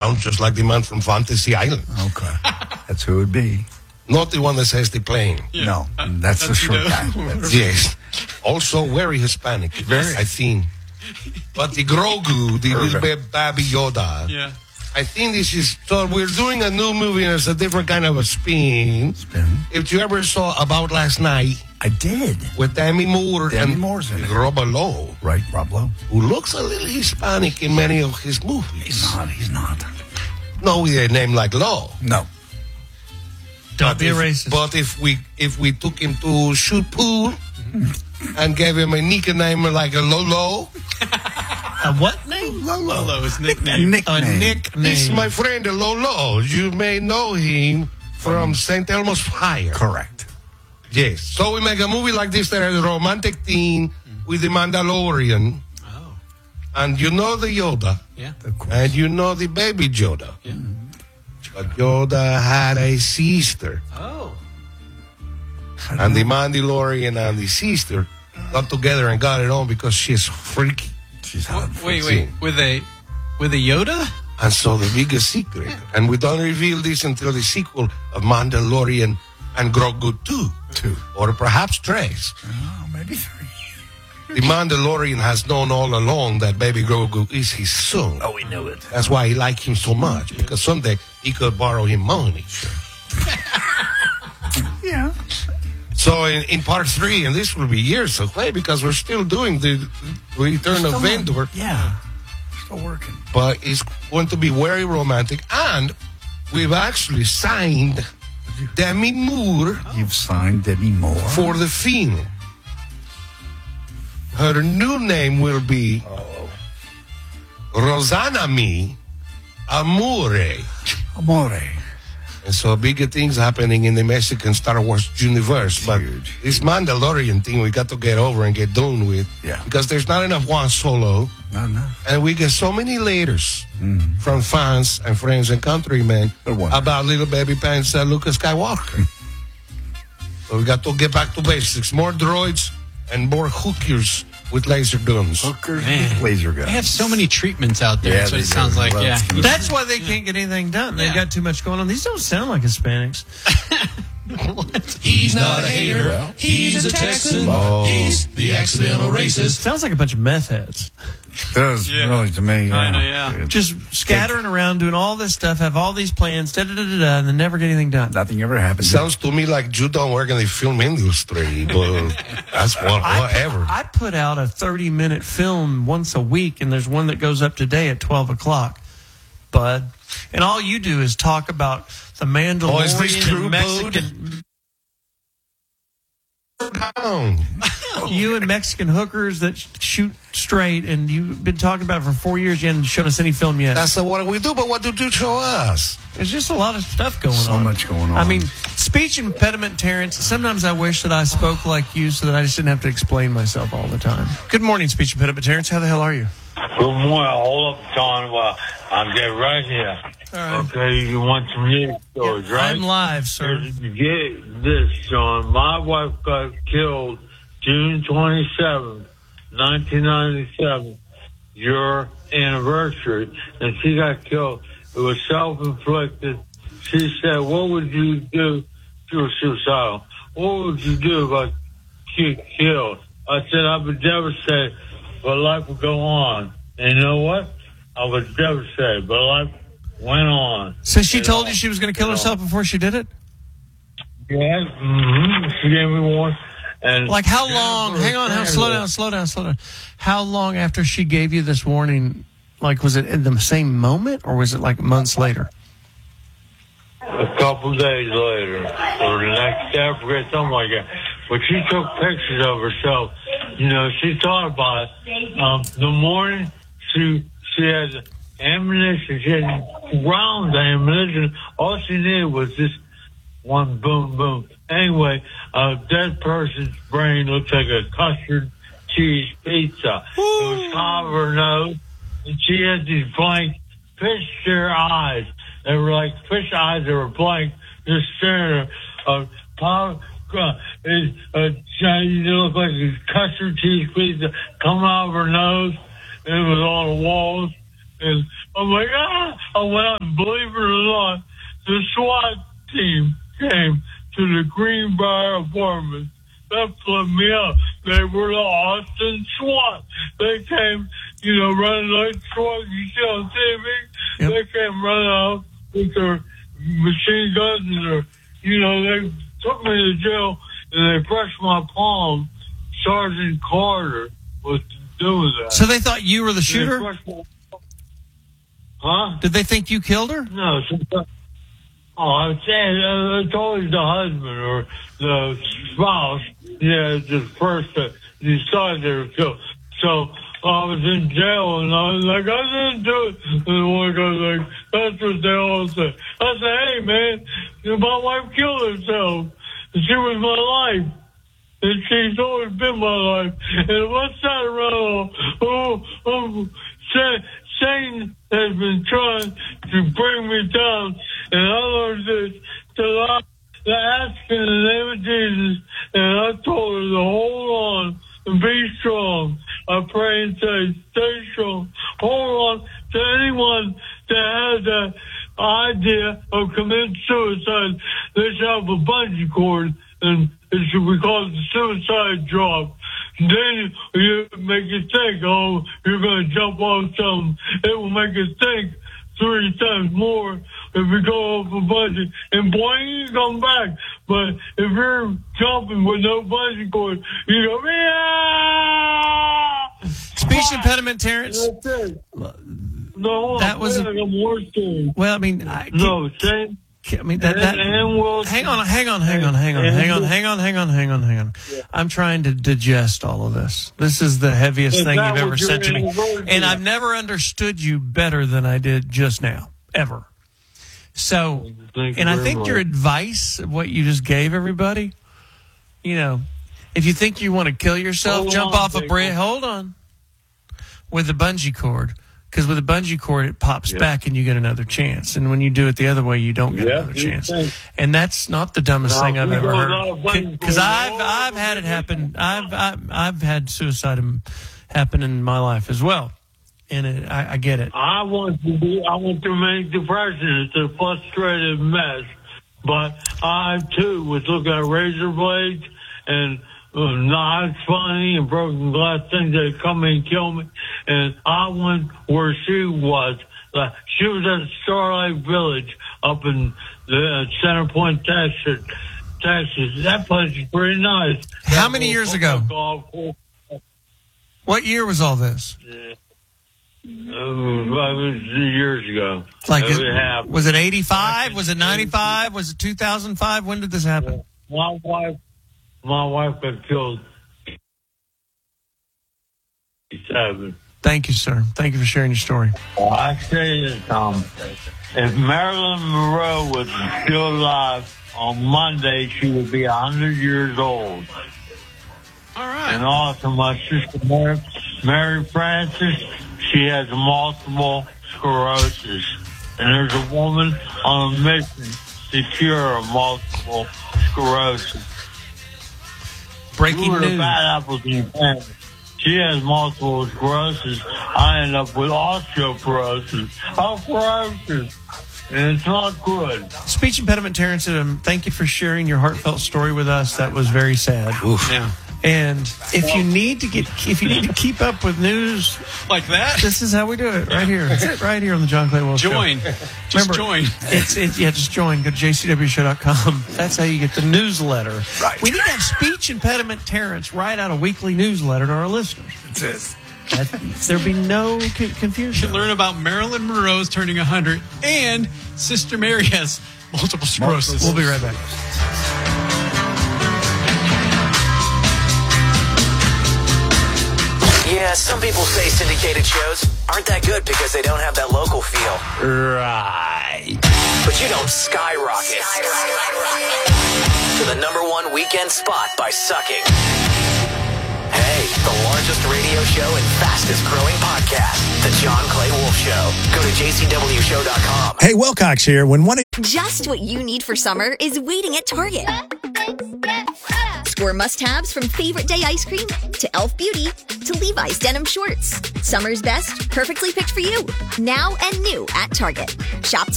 sounds just like the man from Fantasy Island. Okay. That's who it would be. Not the one that says the plane. Yeah. No, that's the short guy. Yes. Also very Hispanic. Very. I think. But the Grogu, the little baby Yoda. Yeah. I think this is... So we're doing a new movie and it's a different kind of a spin. If you ever saw About Last Night... I did. With Demi Moore Demi and Moore's in it. Rob Lowe. Right, Rob Lowe. Who looks a little Hispanic in many of his movies. He's not. No, with a name like Lowe. No. Don't be a racist. But if we took him to shoot pool and gave him a nickname like a Lolo... A what name? Lolo is nickname. A nickname. This is my friend Lolo. You may know him from St. Elmo's Fire. Correct. Yes. So we make a movie like this that has a romantic theme with the Mandalorian. Oh. And you know the Yoda. Yeah. And you know the baby Yoda. Yeah. But Yoda had a sister. Oh. And the Mandalorian and the sister got together and got it on because she's freaky. She's hot. Wait. With a Yoda? And so the biggest secret, and we don't reveal this until the sequel of Mandalorian and Grogu 2. Or perhaps Trace. Oh, maybe 3. The Mandalorian has known all along that baby Grogu is his son. Oh, we knew it. That's why he liked him so much, because someday he could borrow him money. Yeah. So in part 3, and this will be years away because we're still doing the Return of Vendor. Yeah. Still working. But it's going to be very romantic. And we've actually signed Demi Moore. You've signed Demi Moore. For the film. Her new name will be Rosanna Mi Amore. Amore. And so bigger things happening in the Mexican Star Wars universe. But this Mandalorian thing we got to get over and get done with. Yeah. Because there's not enough one Solo. No. And we get so many letters from fans and friends and countrymen about little baby pants Luke Skywalker. So we got to get back to basics. More droids and more hookers with laser guns. Hookers with laser guns. They have so many treatments out there. That's what it sounds like. Yeah. That's why they can't get anything done. They've got too much going on. These don't sound like Hispanics. He's not a hater. He's a Texan. He's the accidental racist. Sounds like a bunch of meth heads. It does, really, to me. I know, yeah. Just scattering around, doing all this stuff, have all these plans, and then never get anything done. Nothing ever happens. Sounds to me like you don't work in the film industry, but that's whatever. I put out a 30-minute film once a week, and there's one that goes up today at 12 o'clock, bud. And all you do is talk about the Mandalorian is this true, and Mexican... You and Mexican hookers that shoot straight, and you've been talking about it for 4 years. You haven't shown us any film yet. That's what we do, but what do you show us? There's just a lot of stuff going on. So much going on. I mean, speech impediment, Terrence. Sometimes I wish that I spoke like you so that I just didn't have to explain myself all the time. Good morning, speech impediment, Terrence. How the hell are you? Good morning. Hold up, John. Well, I'm getting right here. All right. Okay, you want some news stories, right? I'm live, sir. Get this, John. My wife got killed June 27th, 1997, your anniversary, and she got killed. It was self-inflicted. She said, what would you do? She was suicidal. What would you do if I get killed? I said, I'd be devastated, but life would go on. And you know what? I was devastated, but life went on. So she told you she was going to kill herself before she did it? Yeah. She gave me one. And like how long? Hang on. Slow down. How long after she gave you this warning? Like, was it in the same moment, or was it like months later? A couple days later, or the next day, I forget, something like that. But she took pictures of herself. You know, she thought about it. The morning, she had ammunition. She had round ammunition. All she needed was just one boom, boom. Anyway, a dead person's brain looks like a custard cheese pizza. It was top of her nose, and she had these blank fish-stare eyes. They were like fish eyes that were blank, just staring at her. It looked like a custard cheese pizza coming out of her nose. It was on the walls. And I'm like, I went out, and believe it or not, the SWAT team came to the Greenbrier apartment. That flipped me out. They were the Austin SWAT. They came, running like SWAT. You see on TV? Yep. They came running out with their machine guns and they took me to jail and they brushed my palm. Sergeant Carter was doing that. So they thought you were the shooter? Huh? Did they think you killed her? No. I'm saying it's always the husband or the spouse. Yeah, it's the first that decided they were killed. So I was in jail and I was like, I didn't do it. And one goes like, that's what they all say. I said, hey man, my wife killed herself. She was my life. And she's always been my life. And what's that around? Satan has been trying to bring me down. And I learned this to ask in the name of Jesus. And I told her to hold on and be strong. I pray and say, stay strong. Hold on to anyone that has that idea of committing suicide. They should have a bungee cord, and it should be called the suicide drop. Then you make you think, oh, you're going to jump off something. It will make you think 3 times more if you go off a bungee. And boing, you come back. But if you're jumping with no bungee cord, you go, yeah! Speech impediment, Terrence. That's it. No, that was like a more story. Well, I mean, that hang on. Yeah. I'm trying to digest all of this. This is the heaviest thing you've ever said to me. And I've never understood you better than I did just now, ever. So, and I think your advice of what you just gave everybody, if you think you want to kill yourself, jump off a bridge. Hold on. With a bungee cord. Because with a bungee cord, it pops back and you get another chance. And when you do it the other way, you don't get another chance. And that's not the dumbest thing I've ever heard. Because I've had it happen. I've had suicide happen in my life as well. And I get it. I want to make depression. It's a frustrated mess. But I, too, was looking at razor blades and knives funny and broken glass things that come and kill me. And I went where she was. She was at Starlight Village up in the Center Point, Texas. That place is pretty nice. How many years ago? What year was all this? Years ago. Was it 85? Was it 95? Was it 2005? When did this happen? My wife got killed. 7. Thank you, sir. Thank you for sharing your story. I say this, Tom. If Marilyn Monroe was still alive on Monday, she would be 100 years old. All right. And also, my sister Mary Frances, she has multiple sclerosis. And there's a woman on a mission to cure multiple sclerosis. Breaking news. Bad apples in your family. She has multiple sclerosis. I end up with osteoporosis. And it's not good. Speech impediment, Terrence, thank you for sharing your heartfelt story with us. That was very sad. Oof. Yeah. And if you need to keep up with news like that, this is how we do it right here. Right here on the John Clay Wolf Show. Join. Just join. Just join. Go to jcwshow.com. That's how you get the newsletter. Right. We need to have speech impediment Terrence write out a weekly newsletter to our listeners. That's it. There'd be no confusion. You should learn about Marilyn Monroe's turning 100 and Sister Mary has multiple sclerosis. We'll be right back. Yeah, some people say syndicated shows aren't that good because they don't have that local feel. Right. But you don't skyrocket to the #1 weekend spot by sucking. Hey, the largest radio show and fastest growing podcast, The John Clay Wolf Show. Go to jcwshow.com. Hey, Wilcox here. When one Just what you need for summer is waiting at Target. For must-haves from Favorite Day ice cream to Elf Beauty to Levi's denim shorts. Summer's best, perfectly picked for you. Now and new at Target. Shop